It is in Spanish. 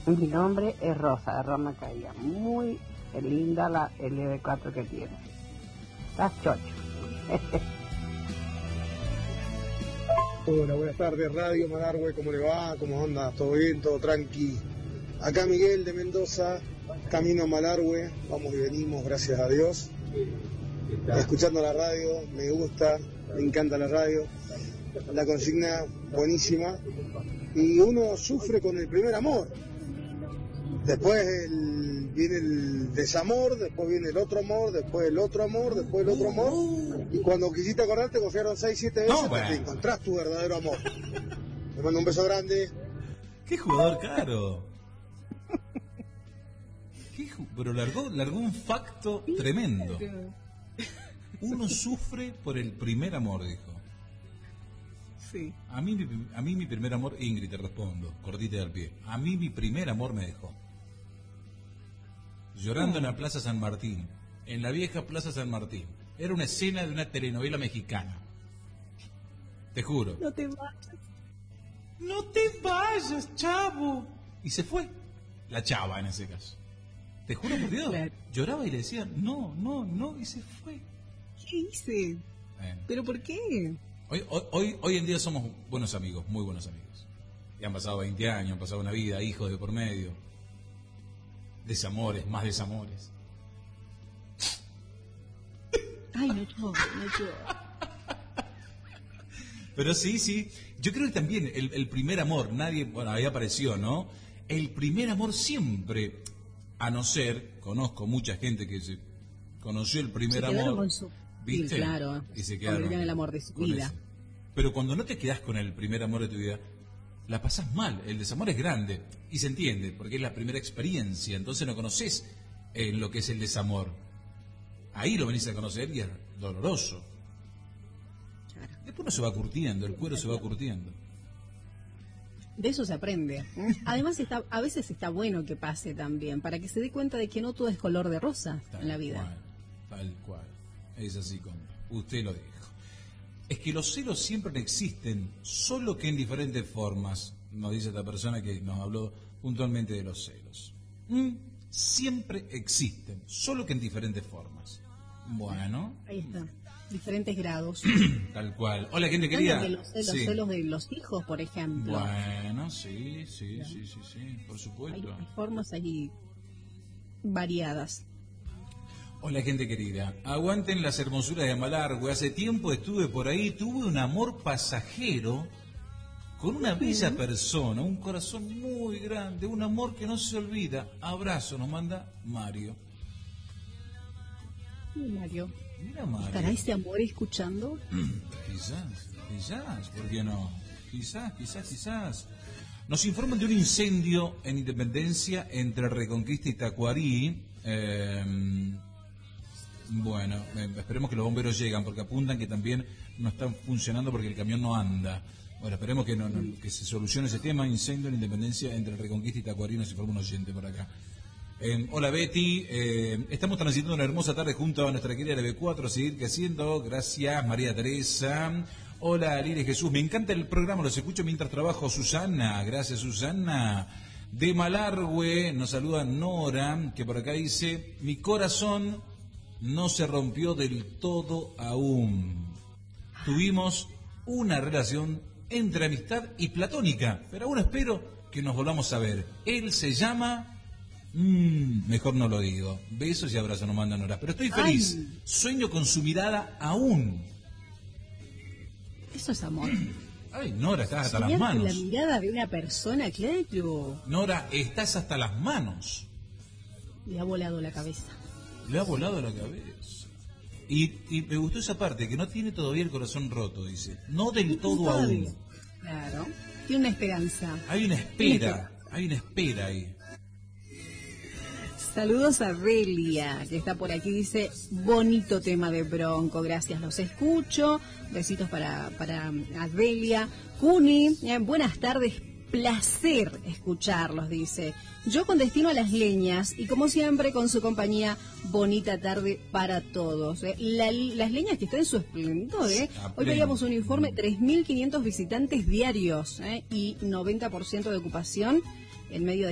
Mi nombre es Rosa de Roma Caía. Muy linda la LB4 que tiene. Estás chocho. Hola, buenas tardes, Radio Malargüe, ¿cómo le va? ¿Cómo anda? ¿Todo bien? ¿Todo tranqui? Acá Miguel de Mendoza, camino a Malargüe, vamos y venimos, gracias a Dios. Escuchando la radio, me gusta, me encanta la radio, la consigna buenísima. Y uno sufre con el primer amor. Después viene el desamor, después viene el otro amor, después el otro amor, después el otro amor. Y cuando quisiste acordarte, confiaron 6, 7 veces hasta que encontrás tu verdadero amor. Te mando un beso grande. ¡Qué jugador caro! Pero largó un facto tremendo. Uno sufre por el primer amor, dijo. Sí. A mí mi primer amor, Ingrid, te respondo, cortita al pie. A mí mi primer amor me dejó. Llorando en la Plaza San Martín, en la vieja Plaza San Martín. Era una escena de una telenovela mexicana. Te juro. No te vayas. No te vayas, chavo. Y se fue. La chava en ese caso. Te juro por Dios. Claro. Lloraba y le decía, no, y se fue. ¿Qué hice? ¿Pero por qué? Hoy en día somos buenos amigos, muy buenos amigos. Y han pasado 20 años, han pasado una vida, hijos de por medio. Desamores, más desamores. Ay, no yo. Pero sí. Yo creo que también el primer amor, ahí apareció, ¿no? El primer amor siempre, a no ser, conozco mucha gente que se conoció el primer amor. Con su... ¿Viste? Sí, claro. Y se quedaron con el amor de su vida. Ese. Pero cuando no te quedás con el primer amor de tu vida, la pasás mal. El desamor es grande. Y se entiende, porque es la primera experiencia. Entonces no conoces lo que es el desamor. Ahí lo venís a conocer y es doloroso. Claro. Después uno se va curtiendo, el cuero se va curtiendo. De eso se aprende. Además, a veces está bueno que pase también, para que se dé cuenta de que no todo es color de rosa en la vida. Tal cual. Es así como usted lo dijo. Es que los celos siempre existen, solo que en diferentes formas, nos dice esta persona que nos habló puntualmente de los celos. Siempre existen, solo que en diferentes formas. Bueno. Ahí está, diferentes grados. Tal cual. Hola, gente querida. Los celos de los hijos, por ejemplo. Bueno, sí, por supuesto. Hay formas allí variadas. Hola, gente querida. Aguanten las hermosuras de Malargüe. Hace tiempo estuve por ahí, tuve un amor pasajero con una bella persona, un corazón muy grande, un amor que no se olvida. Abrazo, nos manda Mario. Mario. Mira, Mario. ¿Estará ese amor escuchando? Quizás, ¿por qué no? Quizás. Nos informan de un incendio en Independencia entre Reconquista y Tacuarí. Bueno, esperemos que los bomberos llegan, porque apuntan que también no están funcionando porque el camión no anda. Bueno, esperemos que se solucione ese tema. Incendio en Independencia entre Reconquista y Tacuarí, nos informa un oyente por acá. Hola Betty, estamos transitando una hermosa tarde junto a nuestra querida LB4, a seguir creciendo. Gracias María Teresa. Hola Lili Jesús, me encanta el programa, los escucho mientras trabajo. Susana, gracias Susana. De Malargüe nos saluda Nora, que por acá dice, mi corazón no se rompió del todo aún. Tuvimos una relación entre amistad y platónica, pero aún espero que nos volvamos a ver. Él se llama... mejor no lo digo. Besos y abrazos nos mandan Nora. Pero estoy feliz. Ay. Sueño con su mirada aún. Eso es amor. Ay, Nora, estás hasta las manos. La mirada de una persona, claro. Nora, estás hasta las manos. Le ha volado la cabeza. Le ha volado la cabeza. Y me gustó esa parte, que no tiene todavía el corazón roto, dice. No del todo aún. Claro. Tiene una esperanza. Hay una espera ahí. Saludos a Delia, que está por aquí, dice, bonito tema de Bronco, gracias, los escucho. Besitos para Delia. Cuni, buenas tardes, placer escucharlos, dice. Yo con destino a Las Leñas y como siempre con su compañía, bonita tarde para todos. Las Leñas que están en su esplendor, Hoy veíamos un informe, 3.500 visitantes diarios y 90% de ocupación en medio de